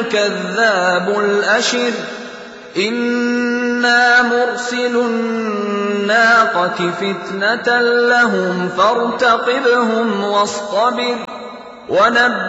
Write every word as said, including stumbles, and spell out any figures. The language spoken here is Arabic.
الْكَذَّابُ الْأَشِرُ إِنَّا مُرْسِلُو النَّاقَةِ فِتْنَةً لَّهُمْ فَارْتَقِبْهُمْ وَاصْطَبِرْ